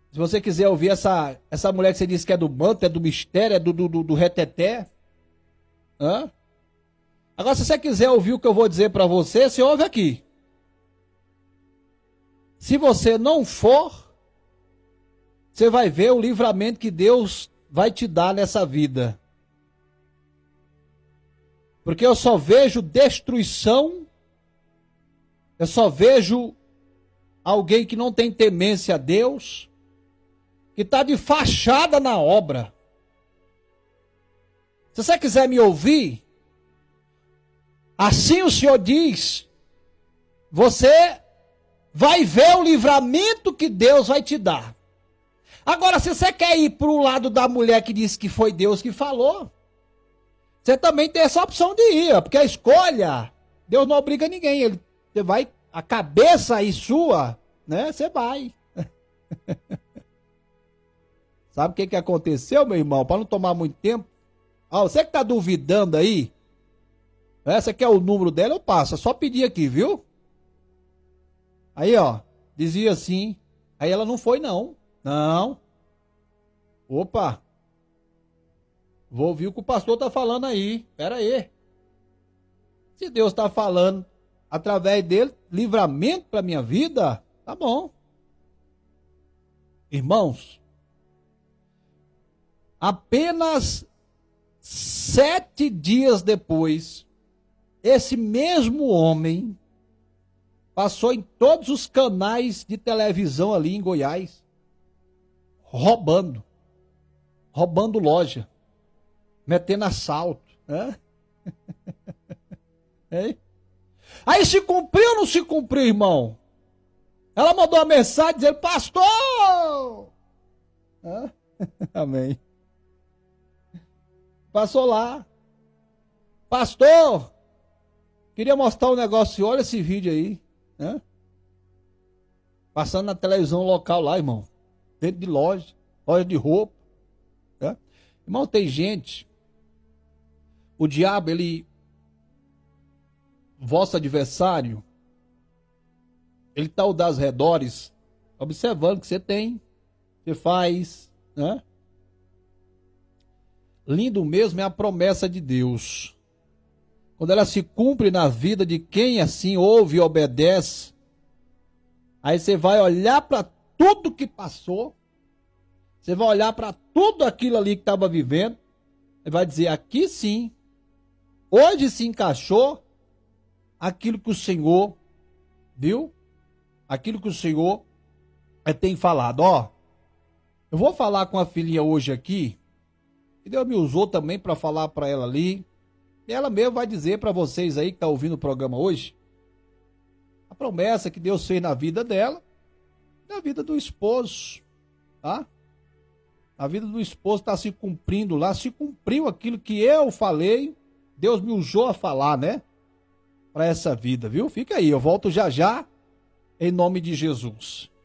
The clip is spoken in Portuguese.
Se você quiser ouvir essa mulher que você disse que é do manto, é do mistério, é do reteté. Hã? Agora, se você quiser ouvir o que eu vou dizer para você, você ouve aqui. Se você não for, você vai ver o livramento que Deus vai te dar nessa vida. Porque eu só vejo destruição, eu só vejo alguém que não tem temência a Deus, que está de fachada na obra. Se você quiser me ouvir, assim o Senhor diz, você vai ver o livramento que Deus vai te dar. Agora, se você quer ir para o lado da mulher que disse que foi Deus que falou, você também tem essa opção de ir, porque a escolha, Deus não obriga ninguém, você vai, a cabeça aí sua, né, você vai. Sabe o que aconteceu, meu irmão? Para não tomar muito tempo, você que está duvidando aí, você quer o número dela, eu passo, é só pedir aqui, viu? Aí, dizia assim, aí ela não foi não. Não. Opa. Vou ouvir o que o pastor está falando aí. Pera aí. Se Deus está falando através dele, livramento para minha vida, tá bom. Irmãos, apenas 7 dias depois, esse mesmo homem passou em todos os canais de televisão ali em Goiás, roubando loja, metendo assalto. Né? Aí se cumpriu ou não se cumpriu, irmão? Ela mandou uma mensagem dizendo, pastor! Amém. Passou lá. Pastor! Queria mostrar um negócio, olha esse vídeo aí. Né? Passando na televisão local lá, irmão. Dentro de loja de roupa. Né? Irmão, tem gente. O diabo, vosso adversário, ele está ao das redores, observando o que você tem, você faz. Né? Lindo mesmo é a promessa de Deus. Quando ela se cumpre na vida de quem assim ouve e obedece, aí você vai olhar para tudo que passou, você vai olhar para tudo aquilo ali que estava vivendo, e vai dizer, aqui sim, hoje se encaixou aquilo que o Senhor, viu? Aquilo que o Senhor tem falado. Eu vou falar com a filhinha hoje aqui, que Deus me usou também para falar para ela ali. E ela mesmo vai dizer para vocês aí que estão ouvindo o programa hoje, a promessa que Deus fez na vida dela, na vida do esposo, tá? A vida do esposo está se cumprindo lá, se cumpriu aquilo que eu falei, Deus me usou a falar, né? Para essa vida, viu? Fica aí, eu volto já já, em nome de Jesus.